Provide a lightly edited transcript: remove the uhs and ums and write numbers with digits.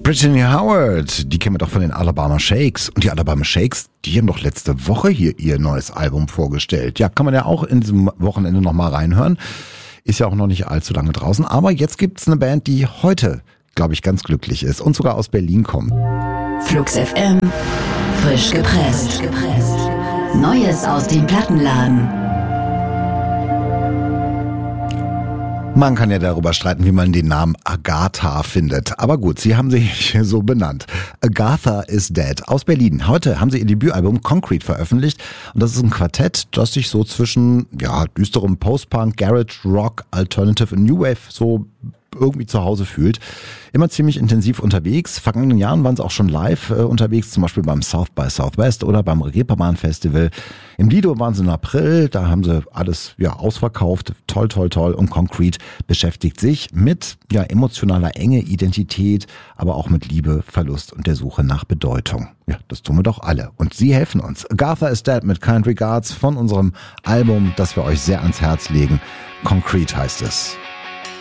Brittany Howard, die kennen wir doch von den Alabama Shakes. Und die Alabama Shakes, die haben doch letzte Woche hier ihr neues Album vorgestellt. Ja, kann man ja auch in diesem Wochenende nochmal reinhören. Ist ja auch noch nicht allzu lange draußen. Aber jetzt gibt's eine Band, die heute, glaube ich, ganz glücklich ist und sogar aus Berlin kommt. Flux FM, frisch gepresst. Neues aus dem Plattenladen. Man kann ja darüber streiten, wie man den Namen Agatha findet. Aber gut, sie haben sich so benannt. Agatha is Dead aus Berlin. Heute haben sie ihr Debütalbum Concrete veröffentlicht. Und das ist ein Quartett, das sich so zwischen düsterem Post-Punk, Garage, Rock, Alternative und New Wave so irgendwie zu Hause fühlt. Immer ziemlich intensiv unterwegs. Vergangenen Jahren waren sie auch schon live unterwegs, zum Beispiel beim South by Southwest oder beim Reeperbahn Festival. Im Lido waren sie im April, da haben sie alles ausverkauft. Toll. Und Concrete beschäftigt sich mit emotionaler Enge, Identität, aber auch mit Liebe, Verlust und der Suche nach Bedeutung. Ja, das tun wir doch alle. Und sie helfen uns. Agatha is Dead mit Kind Regards von unserem Album, das wir euch sehr ans Herz legen. Concrete heißt es.